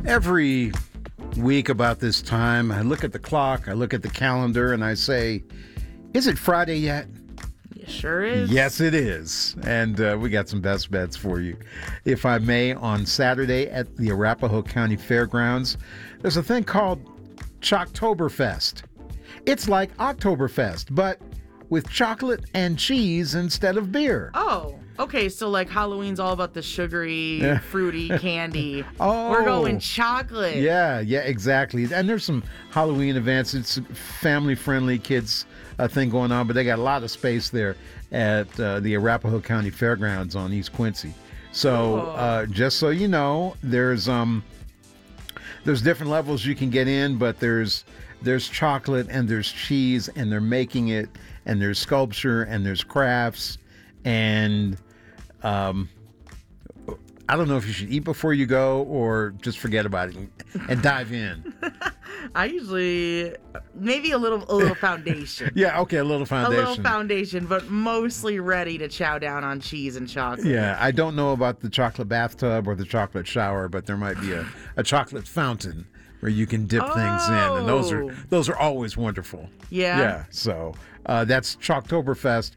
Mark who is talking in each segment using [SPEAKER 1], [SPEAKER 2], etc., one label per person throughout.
[SPEAKER 1] Every week about this time, I look at the clock, I look at the calendar, and I say, is it Friday yet?
[SPEAKER 2] It sure is.
[SPEAKER 1] Yes, it is. And we got some best bets for you. If I may, on Saturday at the Arapahoe County Fairgrounds, there's a thing called Chocktoberfest. It's like Oktoberfest, but with chocolate and cheese instead of beer.
[SPEAKER 2] Oh, okay. So like Halloween's all about the sugary, fruity candy.
[SPEAKER 1] Oh.
[SPEAKER 2] We're going chocolate.
[SPEAKER 1] Yeah, exactly. And there's some Halloween events. It's family-friendly kids thing going on, but they got a lot of space there at the Arapahoe County Fairgrounds on East Quincy. So just so you know, there's different levels you can get in, but there's chocolate and there's cheese and they're making it, and there's sculpture and there's crafts, and I don't know if you should eat before you go or just forget about it and dive in.
[SPEAKER 2] I usually maybe a little foundation.
[SPEAKER 1] Yeah, okay, a little foundation.
[SPEAKER 2] A little foundation, but mostly ready to chow down on cheese and chocolate.
[SPEAKER 1] Yeah, I don't know about the chocolate bathtub or the chocolate shower, but there might be a chocolate fountain where you can dip things in, and those are always wonderful.
[SPEAKER 2] Yeah.
[SPEAKER 1] Yeah. So that's Chocktoberfest.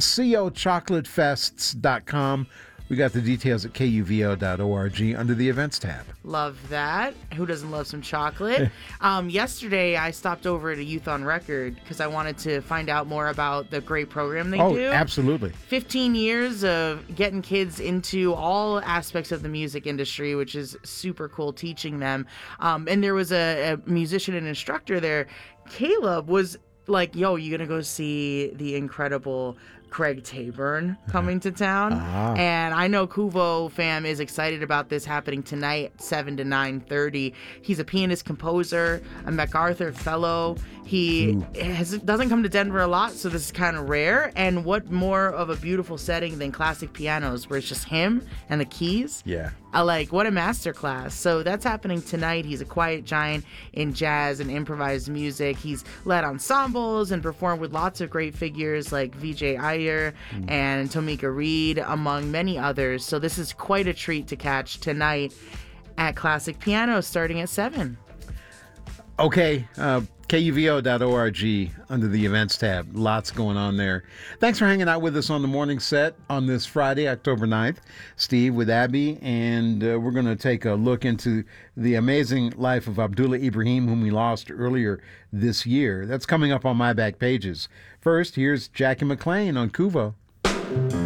[SPEAKER 1] COChocolatefests.com. We got the details at kuvo.org under the events tab.
[SPEAKER 2] Love that. Who doesn't love some chocolate? Yesterday, I stopped over to Youth on Record because I wanted to find out more about the great program they do.
[SPEAKER 1] Oh, absolutely.
[SPEAKER 2] 15 years of getting kids into all aspects of the music industry, which is super cool, teaching them. And there was a musician and instructor there. Caleb was like, yo, you gonna go see the incredible Craig Taborn coming to town? And I know Kuvo fam is excited about this happening tonight, 7 to 9:30. He's a pianist composer, a MacArthur fellow. He doesn't come to Denver a lot, so this is kind of rare. And what more of a beautiful setting than classic pianos, where it's just him and the keys?
[SPEAKER 1] Yeah.
[SPEAKER 2] What a masterclass. So that's happening tonight. He's a quiet giant in jazz and improvised music. He's led ensembles and performed with lots of great figures like Vijay Iyer and Tomika Reed, among many others. So this is quite a treat to catch tonight at Classic Piano, starting at 7.
[SPEAKER 1] Okay, kuvo.org under the events tab. Lots going on there. Thanks for hanging out with us on the morning set on this Friday, October 9th. Steve with Abby, and we're going to take a look into the amazing life of Abdullah Ibrahim, whom we lost earlier this year. That's coming up on my back pages. First, here's Jackie McLean on Kuvo.